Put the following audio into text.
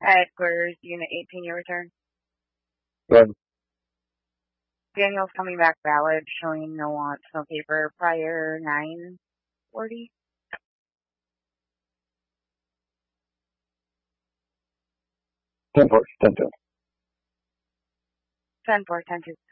Headquarters, Unit 18, your return. Good. Daniel's coming back valid, showing no wants, no paper, prior 940. 10-4, 10-2. 10-4, 10-2.